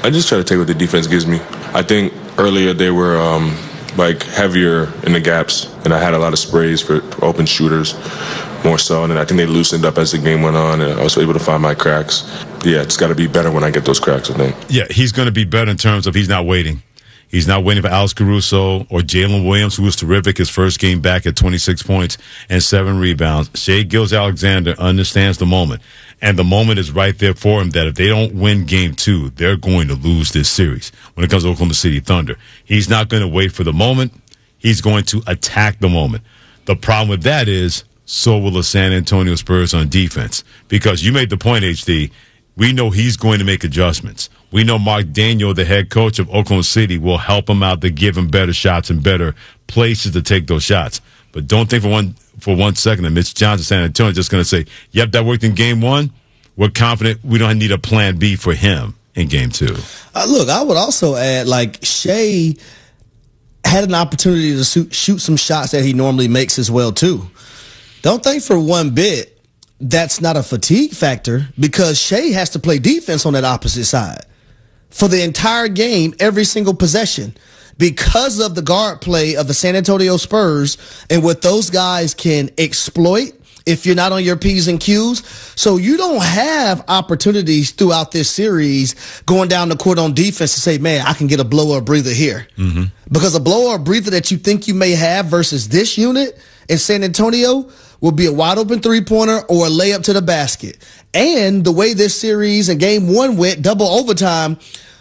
I just try to take what the defense gives me. I think earlier they were heavier in the gaps, and I had a lot of sprays for open shooters more so, and I think they loosened up as the game went on, and I was able to find my cracks. Yeah, it's got to be better when I get those cracks, I think. Yeah, he's going to be better in terms of he's not waiting. He's not waiting for Alex Caruso or Jalen Williams, who was terrific his first game back at 26 points and 7 rebounds. Shai Gilgeous-Alexander understands the moment, and the moment is right there for him that if they don't win Game 2, they're going to lose this series when it comes to Oklahoma City Thunder. He's not going to wait for the moment. He's going to attack the moment. The problem with that is so will the San Antonio Spurs on defense, because you made the point, HD. We know he's going to make adjustments. We know Mark Daniel, the head coach of Oklahoma City, will help him out to give him better shots and better places to take those shots. But don't think for one second that Mitch Johnson, San Antonio, is just going to say, yep, that worked in Game 1. We're confident we don't need a plan B for him in Game 2. Look, I would also add, Shai had an opportunity to shoot some shots that he normally makes as well, too. Don't think for one bit that's not a fatigue factor, because Shai has to play defense on that opposite side for the entire game, every single possession, because of the guard play of the San Antonio Spurs and what those guys can exploit if you're not on your P's and Q's. So you don't have opportunities throughout this series going down the court on defense to say, man, I can get a blow or a breather here. Mm-hmm. Because a blow or a breather that you think you may have versus this unit in San Antonio will be a wide open 3-pointer or a layup to the basket. And the way this series and Game 1 went, double overtime,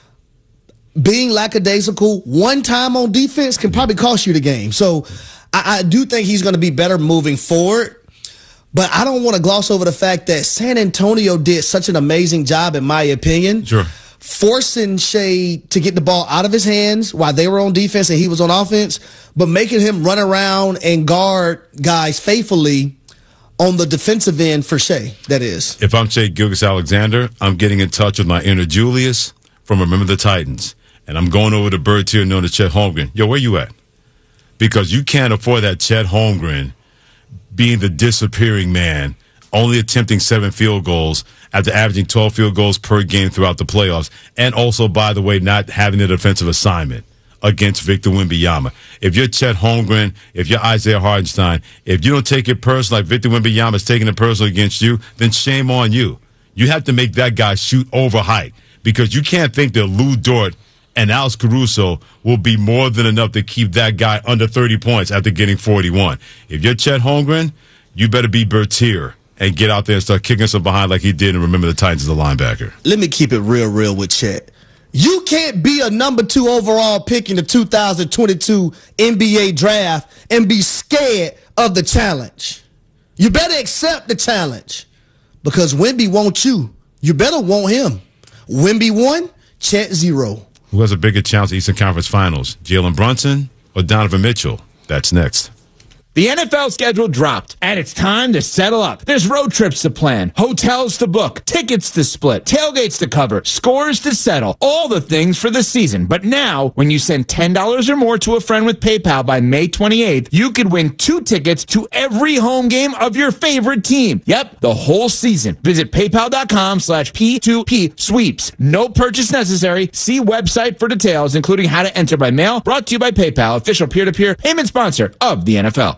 being lackadaisical one time on defense can probably cost you the game. So I do think he's going to be better moving forward. But I don't want to gloss over the fact that San Antonio did such an amazing job, in my opinion, forcing Shai to get the ball out of his hands while they were on defense and he was on offense, but making him run around and guard guys faithfully on the defensive end for Shai, that is. If I'm Shai Gilgeous-Alexander, I'm getting in touch with my inner Julius from Remember the Titans, and I'm going over to Bird Tier known as Chet Holmgren. Yo, where you at? Because you can't afford that Chet Holmgren being the disappearing man, only attempting 7 field goals after averaging 12 field goals per game throughout the playoffs, and also, by the way, not having a defensive assignment against Victor Wembanyama. If you're Chet Holmgren, if you're Isaiah Hartenstein, if you don't take it personal like Victor Wembanyama is taking it personal against you, then shame on you. You have to make that guy shoot over height, because you can't think that Lou Dort and Alex Caruso will be more than enough to keep that guy under 30 points after getting 41. If you're Chet Holmgren, you better be Bertier and get out there and start kicking some behind like he did and Remember the Titans as a linebacker. Let me keep it real with Chet. You can't be a number 2 overall pick in the 2022 NBA draft and be scared of the challenge. You better accept the challenge, because Wemby wants you. You better want him. Wemby 1, Chet 0. Who has a bigger chance at Eastern Conference Finals, Jalen Brunson or Donovan Mitchell? That's next. The NFL schedule dropped, and it's time to settle up. There's road trips to plan, hotels to book, tickets to split, tailgates to cover, scores to settle, all the things for the season. But now, when you send $10 or more to a friend with PayPal by May 28th, you could win 2 tickets to every home game of your favorite team. Yep, the whole season. Visit paypal.com/P2P sweeps. No purchase necessary. See website for details, including how to enter by mail. Brought to you by PayPal, official peer-to-peer payment sponsor of the NFL.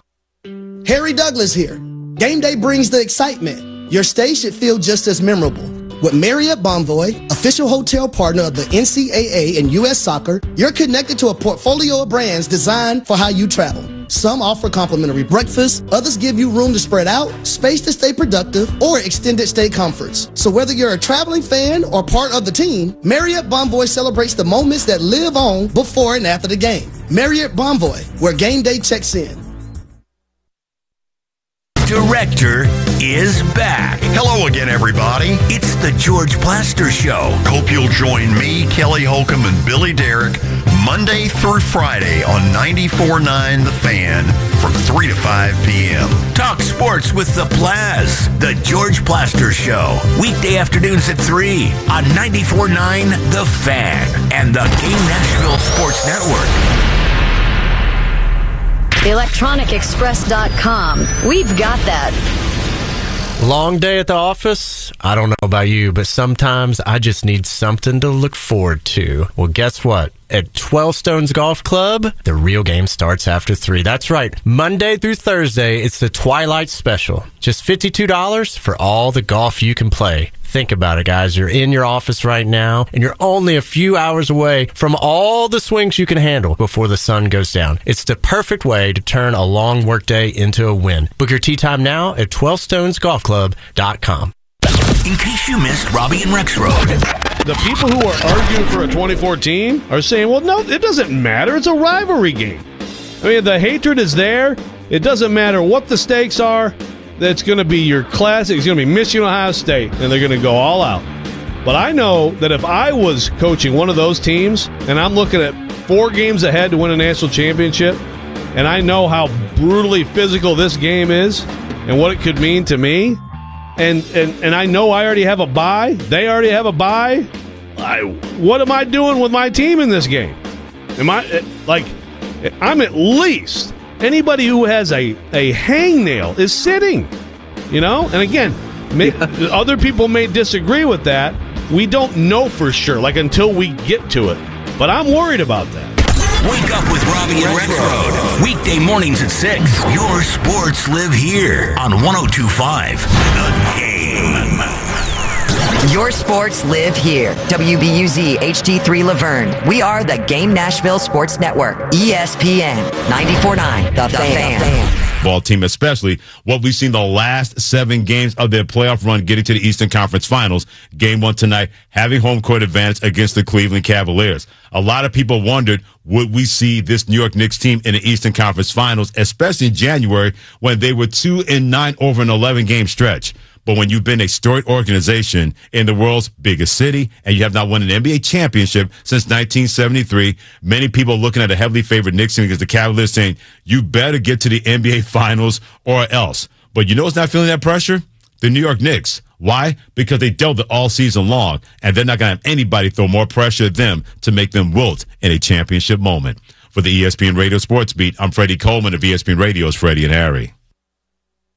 Harry Douglas here. Game day brings the excitement. Your stay should feel just as memorable. With Marriott Bonvoy, official hotel partner of the NCAA and U.S. Soccer, you're connected to a portfolio of brands designed for how you travel. Some offer complimentary breakfast, others give you room to spread out, space to stay productive, or extended stay comforts. So whether you're a traveling fan or part of the team, Marriott Bonvoy celebrates the moments that live on before and after the game. Marriott Bonvoy, where game day checks in. Director is back. Hello again, everybody. It's the George Plaster Show. Hope you'll join me, Kelly Holcomb, and Billy Derrick Monday through Friday on 94.9 The Fan from 3 to 5 p.m. Talk sports with the Plaz. The George Plaster Show. Weekday afternoons at 3 on 94.9 The Fan and the Game Nashville Sports Network. ElectronicExpress.com. We've got that. Long day at the office? I don't know about you, but sometimes I just need something to look forward to. Well, guess what? At 12 Stones Golf Club, the real game starts after 3. That's right. Monday through Thursday, it's the Twilight Special. Just $52 for all the golf you can play. Think about it, guys. You're in your office right now, and you're only a few hours away from all the swings you can handle before the sun goes down. It's the perfect way to turn a long workday into a win. Book your tee time now at 12stonesgolfclub.com. In case you missed Robbie and Rexroad. The people who are arguing for a 2014 are saying, well, no, it doesn't matter. It's a rivalry game. I mean, the hatred is there. It doesn't matter what the stakes are. That's going to be your classic. It's going to be Michigan, Ohio State, and they're going to go all out. But I know that if I was coaching one of those teams and I'm looking at 4 games ahead to win a national championship, and I know how brutally physical this game is and what it could mean to me, and I know I already have a bye, they already have a bye, what am I doing with my team in this game? I'm at least... Anybody who has a hangnail is sitting, And again, other people may disagree with that. We don't know for sure, until we get to it. But I'm worried about that. Wake up with Robbie and Rexroad. Weekday mornings at 6. Your sports live here on 102.5 The Game. Your sports live here. WBUZ HD3 Laverne. We are the Game Nashville Sports Network. ESPN 94.9 The Fan. Ball team, especially what we've seen the last 7 games of their playoff run getting to the Eastern Conference Finals. Game 1 tonight, having home court advantage against the Cleveland Cavaliers. A lot of people wondered, would we see this New York Knicks team in the Eastern Conference Finals, especially in January when they were 2-9 over an 11-game stretch. But when you've been a storied organization in the world's biggest city and you have not won an NBA championship since 1973, many people looking at a heavily favored Knicks team against the Cavaliers saying, you better get to the NBA Finals or else. But you know who's not feeling that pressure? The New York Knicks. Why? Because they dealt it all season long, and they're not going to have anybody throw more pressure at them to make them wilt in a championship moment. For the ESPN Radio Sports Beat, I'm Freddie Coleman of ESPN Radio's Freddie and Harry.